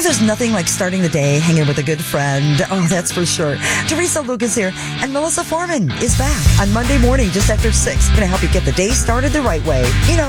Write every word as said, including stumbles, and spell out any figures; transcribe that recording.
know, there's nothing like starting the day hanging with a good friend. Oh, that's for sure. Teresa Lucas here, and Melissa Foreman is back on Monday morning just after six. Going to help you get the day started the right way. You know,